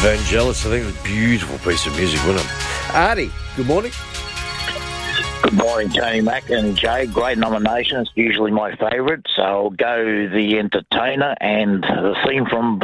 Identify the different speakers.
Speaker 1: Vangelis. I think it's a beautiful piece of music, wasn't it? Artie, good morning.
Speaker 2: Good morning, Tony Mack and Jay. Great nominations, usually my favourite. So I'll go The Entertainer and the theme from